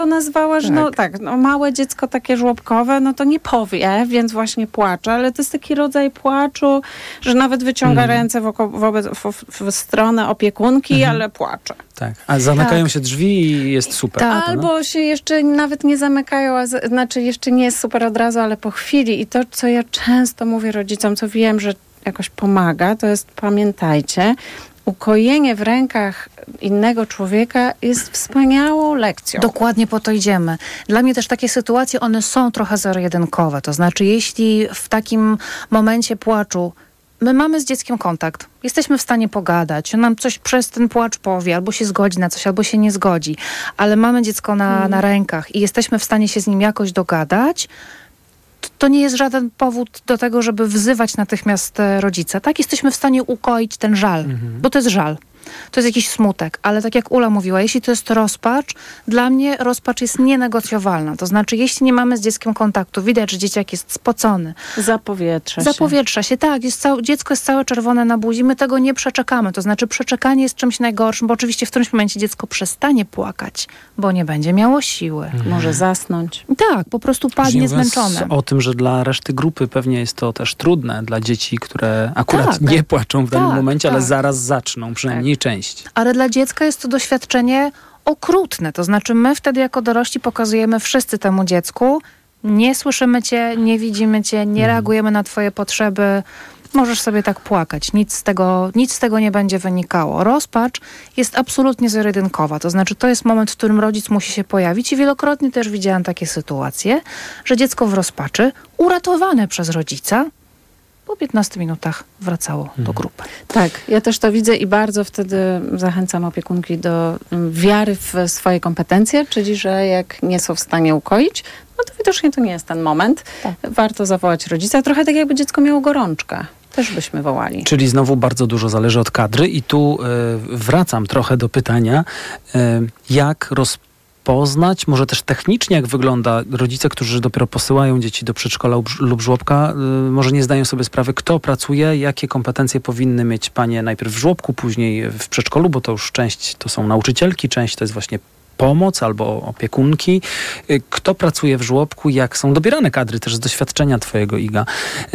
nazwała, że małe dziecko takie żłobkowe, no to nie powie, więc właśnie płacze, ale to jest taki rodzaj płaczu, że nawet wyciąga ręce w stronę opiekunki, ale płacze. Tak, a zamykają się drzwi i jest super. Albo się jeszcze nawet nie zamykają, znaczy jeszcze nie jest super od razu, ale po chwili. I to, co ja często mówię rodzicom, co wiem, że jakoś pomaga, to jest, pamiętajcie, ukojenie w rękach innego człowieka jest wspaniałą lekcją. Dokładnie po to idziemy. Dla mnie też takie sytuacje, one są trochę zero-jedynkowe. To znaczy, jeśli w takim momencie płaczu my mamy z dzieckiem kontakt, jesteśmy w stanie pogadać, on nam coś przez ten płacz powie, albo się zgodzi na coś, albo się nie zgodzi, ale mamy dziecko na rękach i jesteśmy w stanie się z nim jakoś dogadać, to nie jest żaden powód do tego, żeby wzywać natychmiast rodzica. Tak, jesteśmy w stanie ukoić ten żal, bo to jest żal. To jest jakiś smutek, ale tak jak Ula mówiła, jeśli to jest rozpacz, dla mnie rozpacz jest nienegocjowalna. To znaczy, jeśli nie mamy z dzieckiem kontaktu, widać, że dzieciak jest spocony. Zapowietrza się, tak. Dziecko jest całe czerwone na buzi, my tego nie przeczekamy. To znaczy, przeczekanie jest czymś najgorszym, bo oczywiście w którymś momencie dziecko przestanie płakać, bo nie będzie miało siły. Może zasnąć. Tak, po prostu padnie zmęczone. O tym, że dla reszty grupy pewnie jest to też trudne dla dzieci, które akurat nie płaczą w danym momencie, ale zaraz zaczną, przynajmniej część. Ale dla dziecka jest to doświadczenie okrutne. To znaczy my wtedy jako dorośli pokazujemy wszyscy temu dziecku, nie słyszymy cię, nie widzimy cię, nie reagujemy na twoje potrzeby. Możesz sobie tak płakać. Nic z tego nie będzie wynikało. Rozpacz jest absolutnie zero-jedynkowa. To znaczy to jest moment, w którym rodzic musi się pojawić i wielokrotnie też widziałam takie sytuacje, że dziecko w rozpaczy, uratowane przez rodzica, po 15 minutach wracało do grupy. Tak, ja też to widzę i bardzo wtedy zachęcam opiekunki do wiary w swoje kompetencje, czyli że jak nie są w stanie ukoić, no to widocznie to nie jest ten moment. Tak. Warto zawołać rodzica. Trochę tak jakby dziecko miało gorączkę. Też byśmy wołali. Czyli znowu bardzo dużo zależy od kadry i tu wracam trochę do pytania, jak poznać, może też technicznie, jak wygląda. Rodzice, którzy dopiero posyłają dzieci do przedszkola lub żłobka, może nie zdają sobie sprawy, kto pracuje, jakie kompetencje powinny mieć panie najpierw w żłobku, później w przedszkolu, bo to już część to są nauczycielki, część to jest właśnie pomoc albo opiekunki. Kto pracuje w żłobku, jak są dobierane kadry też z doświadczenia twojego, Iga?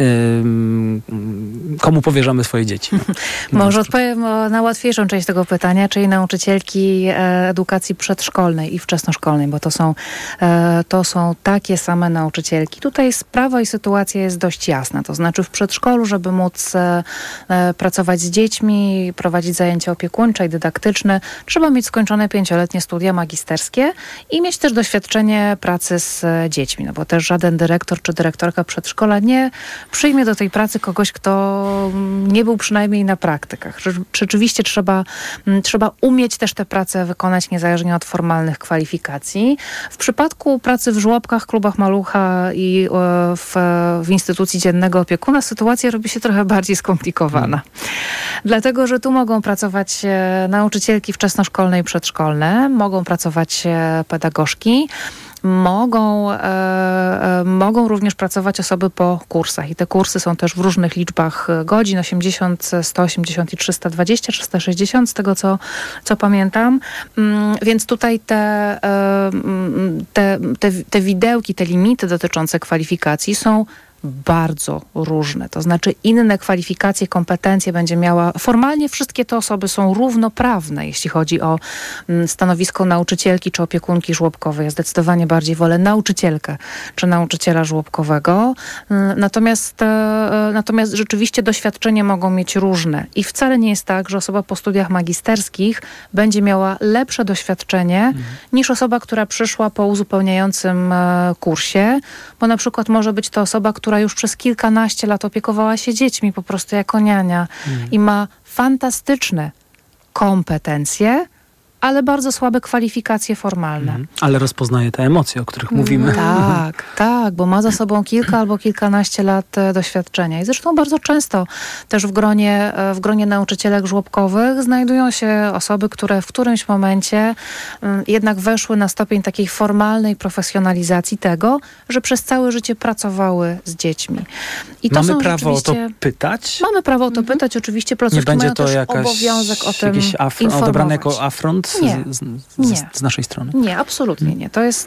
Komu powierzamy swoje dzieci? Może odpowiem na łatwiejszą część tego pytania, czyli nauczycielki edukacji przedszkolnej i wczesnoszkolnej, bo to są takie same nauczycielki. Tutaj sprawa i sytuacja jest dość jasna. To znaczy w przedszkolu, żeby móc pracować z dziećmi, prowadzić zajęcia opiekuńcze i dydaktyczne, trzeba mieć skończone 5-letnie studia magisterskie i mieć też doświadczenie pracy z dziećmi, no bo też żaden dyrektor czy dyrektorka przedszkola nie przyjmie do tej pracy kogoś, kto nie był przynajmniej na praktykach. Rzeczywiście trzeba umieć też tę pracę wykonać niezależnie od formalnych kwalifikacji. W przypadku pracy w żłobkach, klubach Malucha i w instytucji dziennego opiekuna sytuacja robi się trochę bardziej skomplikowana. Dlatego, że tu mogą pracować nauczycielki wczesnoszkolne i przedszkolne, mogą pracować pedagogzki, mogą również pracować osoby po kursach i te kursy są też w różnych liczbach godzin, 80, 180 i 320, 360 z tego co pamiętam, więc tutaj te widełki, te limity dotyczące kwalifikacji są bardzo różne. To znaczy inne kwalifikacje, kompetencje będzie miała. Formalnie wszystkie te osoby są równoprawne, jeśli chodzi o stanowisko nauczycielki czy opiekunki żłobkowej. Ja zdecydowanie bardziej wolę nauczycielkę czy nauczyciela żłobkowego. Natomiast rzeczywiście doświadczenie mogą mieć różne. I wcale nie jest tak, że osoba po studiach magisterskich będzie miała lepsze doświadczenie niż osoba, która przyszła po uzupełniającym kursie, bo na przykład może być to osoba, która już przez kilkanaście lat opiekowała się dziećmi po prostu jako niania i ma fantastyczne kompetencje, ale bardzo słabe kwalifikacje formalne. Ale rozpoznaje te emocje, o których mówimy. Tak, bo ma za sobą kilka albo kilkanaście lat doświadczenia. I zresztą bardzo często też w gronie nauczycielek żłobkowych znajdują się osoby, które w którymś momencie jednak weszły na stopień takiej formalnej profesjonalizacji tego, że przez całe życie pracowały z dziećmi. I to mamy prawo o to pytać? Mamy prawo o to pytać. Oczywiście placówki mają też obowiązek o tym informować. Odebrane jako afront błąd Nie. z naszej strony? Nie, absolutnie nie.